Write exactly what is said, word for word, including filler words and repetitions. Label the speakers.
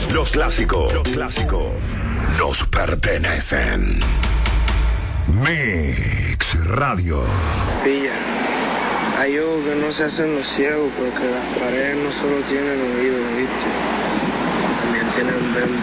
Speaker 1: Los clásicos, los clásicos nos pertenecen. Mix Radio.
Speaker 2: Pilla, hay ojos que no se hacen los ciegos porque las paredes no solo tienen oídos, ¿viste? También tienen bembas.